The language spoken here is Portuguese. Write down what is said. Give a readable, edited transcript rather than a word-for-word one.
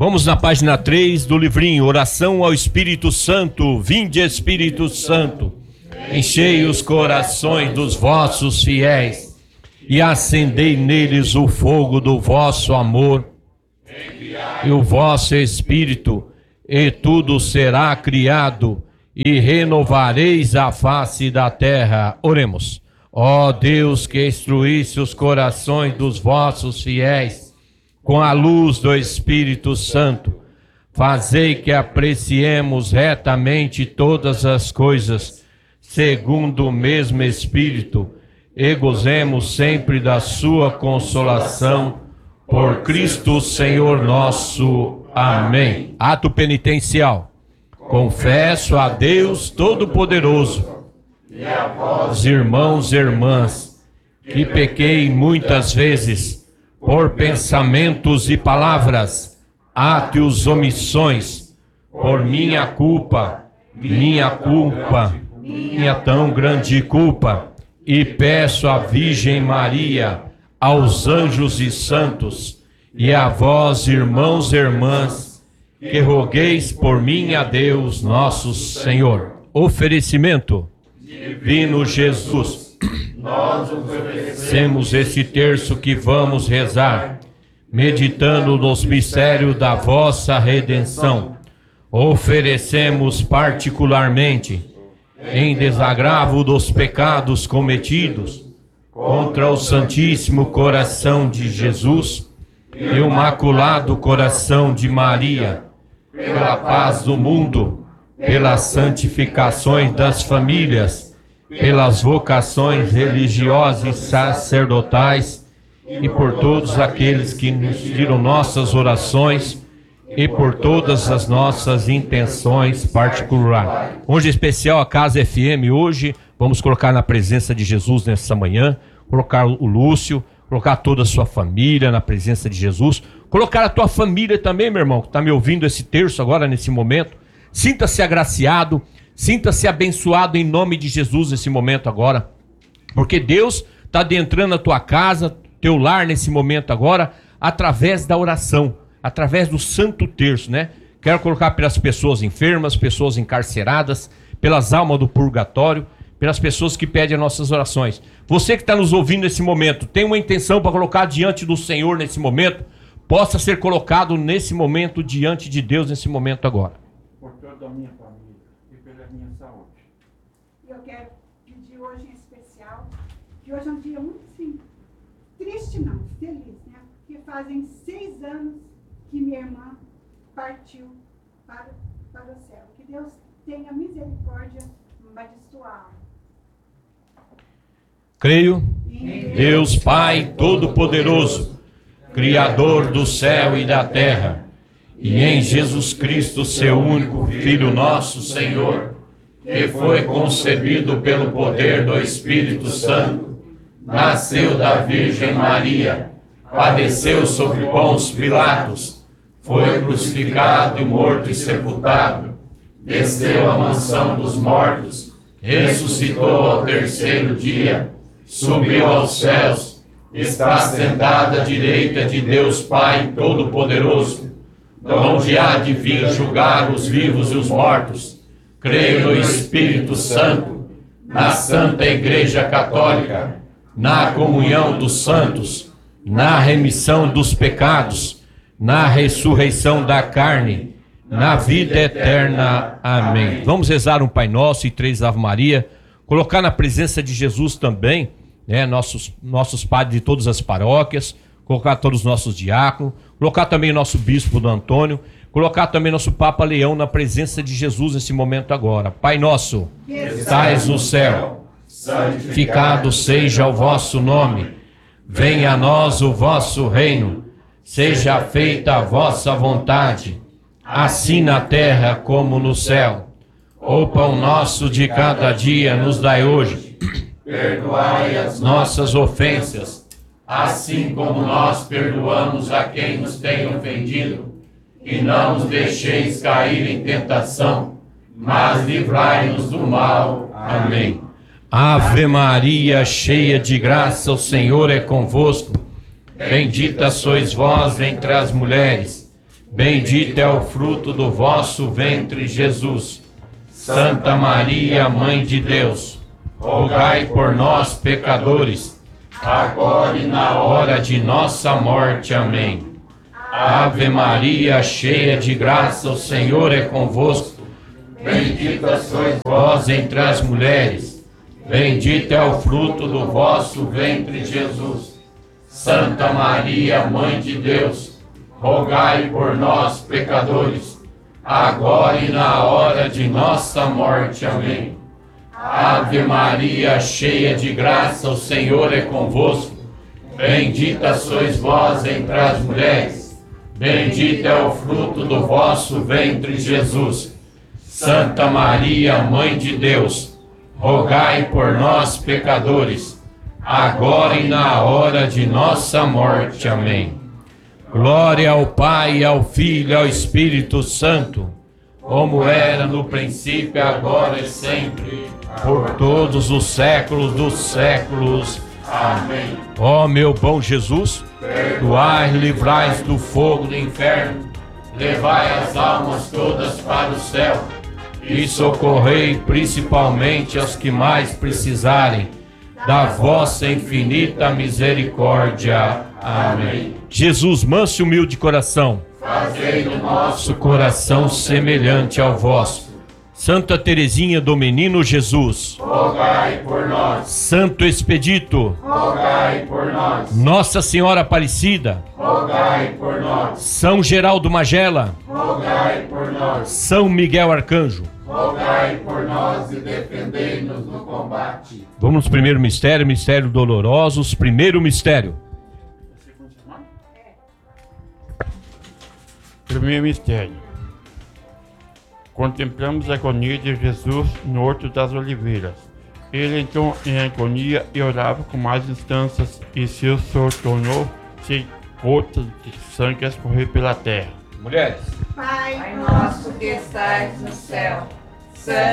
Vamos na página 3 do livrinho, Oração ao Espírito Santo. Vinde, Espírito Santo, enchei os corações dos vossos fiéis e acendei neles o fogo do vosso amor. E o vosso Espírito, e tudo será criado, e renovareis a face da terra. Oremos. Ó Deus, que instruísse os corações dos vossos fiéis com a luz do Espírito Santo, fazei que apreciemos retamente todas as coisas, segundo o mesmo Espírito, e gozemos sempre da sua consolação, por Cristo Senhor nosso. Amém. Ato penitencial. Confesso a Deus Todo-Poderoso e a vós, irmãos e irmãs, que pequei muitas vezes, por pensamentos e palavras, atos e omissões, por minha tão grande culpa, e peço à Virgem Maria, aos anjos e santos, e a vós, irmãos e irmãs, que rogueis por mim a Deus nosso Senhor. Oferecimento. Divino Jesus, nós oferecemos esse terço que vamos rezar, meditando nos mistérios da vossa redenção. Oferecemos particularmente, em desagravo dos pecados cometidos contra o Santíssimo Coração de Jesus e o Imaculado Coração de Maria, pela paz do mundo, pelas santificações das famílias, pelas vocações religiosas e sacerdotais, e por todos aqueles que nos tiram nossas orações, e por todas as nossas intenções particulares. Hoje especial a Casa FM, hoje vamos colocar na presença de Jesus nessa manhã, colocar o Lúcio, colocar toda a sua família na presença de Jesus, colocar a tua família também, meu irmão, que está me ouvindo esse terço agora, nesse momento. Sinta-se agraciado, sinta-se abençoado em nome de Jesus nesse momento agora, porque Deus está adentrando a tua casa, teu lar nesse momento agora, através da oração, através do Santo Terço, né? Quero colocar pelas pessoas enfermas, pessoas encarceradas, pelas almas do purgatório, pelas pessoas que pedem as nossas orações. Você que está nos ouvindo nesse momento, tem uma intenção para colocar diante do Senhor nesse momento, possa ser colocado nesse momento diante de Deus nesse momento agora. Por toda a minha família e pela minha saúde. Eu quero pedir hoje em especial, que hoje é um dia muito simples, triste não, feliz, né? Porque fazem 6 anos que minha irmã partiu para o céu. Que Deus tenha misericórdia de sua alma. Creio em Deus Pai Todo-Poderoso, Criador do céu e da terra, e em Jesus Cristo, seu único Filho nosso Senhor, que foi concebido pelo poder do Espírito Santo, nasceu da Virgem Maria, padeceu sob Pôncio Pilatos, foi crucificado e morto e sepultado, desceu à mansão dos mortos, ressuscitou ao terceiro dia, subiu aos céus, está sentado à direita de Deus Pai Todo-Poderoso, onde há de vir julgar os vivos e os mortos. Creio no Espírito Santo, na Santa Igreja Católica, na comunhão dos santos, na remissão dos pecados, na ressurreição da carne, na vida eterna. Amém. Vamos rezar um Pai Nosso e 3 Ave Maria, colocar na presença de Jesus também, né, nossos padres de todas as paróquias, colocar todos os nossos diáconos, colocar também o nosso bispo do Antônio, colocar também nosso Papa Leão na presença de Jesus nesse momento agora. Pai nosso, que estais no céu, santificado seja o vosso nome, venha a nós o vosso reino, seja feita a vossa vontade, assim na terra como no céu. O pão nosso de cada dia nos dai hoje, perdoai as nossas ofensas, assim como nós perdoamos a quem nos tem ofendido, e não nos deixeis cair em tentação, mas livrai-nos do mal. Amém. Ave Maria, cheia de graça, o Senhor é convosco. Bendita sois vós entre as mulheres, Bendito é o fruto do vosso ventre, Jesus. Santa Maria, Mãe de Deus, rogai por nós, pecadores, agora e na hora de nossa morte. Amém. Ave Maria, cheia de graça, o Senhor é convosco. Bendita sois vós entre as mulheres. Bendito é o fruto do vosso ventre, Jesus. Santa Maria, Mãe de Deus, rogai por nós, pecadores, agora e na hora de nossa morte. Amém. Ave Maria, cheia de graça, o Senhor é convosco. Bendita sois vós entre as mulheres. Bendito é o fruto do vosso ventre, Jesus. Santa Maria, Mãe de Deus, rogai por nós, pecadores, agora e na hora de nossa morte. Amém. Glória ao Pai, ao Filho e ao Espírito Santo, como era no princípio, agora e sempre, por todos os séculos dos séculos. Amém. Ó meu bom Jesus, perdoai e livrai do fogo do inferno, levai as almas todas para o céu e socorrei principalmente aos que mais precisarem da vossa infinita misericórdia. Amém. Jesus, manso e humilde de coração, fazei do nosso coração semelhante ao vosso. Santa Teresinha do Menino Jesus, rogai por nós. Santo Expedito, rogai por nós. Nossa Senhora Aparecida, rogai por nós. São Geraldo Magela, rogai por nós. São Miguel Arcanjo, rogai por nós e defendei-nos no combate. Vamos no primeiro mistério, mistério dolorosos, primeiro mistério. Primeiro mistério. Contemplamos a agonia de Jesus no Horto das Oliveiras. Ele entrou em agonia e orava com mais instâncias, e seu suor tornou-se gotas de sangue a escorrer pela terra. Mulheres. Pai Pai nosso que estais no céu, santificado